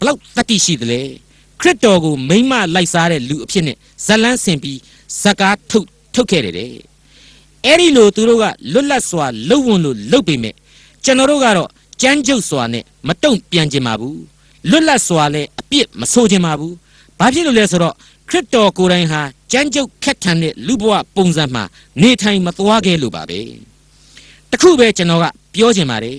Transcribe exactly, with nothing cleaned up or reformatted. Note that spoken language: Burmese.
လောက်တတိရှိတယ်လေခရစ်တော်ကိုမိမ့်မလိုက်စားတဲ့လူအဖြစ်နဲ့ဇလန်းဆင်ပြီးဇကားထုတ်ထုတ်ခဲ့တယ်တဲ့အဲ့ဒီလိုသူတို့ကလွတ်လပ်စွာလှုပ်ဝွန်လို့လှုပ်ပေမဲ့ကျွန်တော်တို့ကတော့ကြမ်းကြုတ်စွာနဲ့မတုံ့ပြန်ခြင်းပါဘူးလွတ်လပ်စွာလည်းအပြစ်မဆိုးခြင်းပါဘူးဘာဖြစ်လို့လဲဆိုတော့ခရစ်တော်ကိုယ်တိုင်ဟာကြမ်းကြုတ်ခက်ထန်တဲ့လူဘဝပုံစံမှာနေထိုင်မသွားခဲ့လို့ပါပဲတခုပဲကျွန်တော်ကပြောချင်ပါတယ်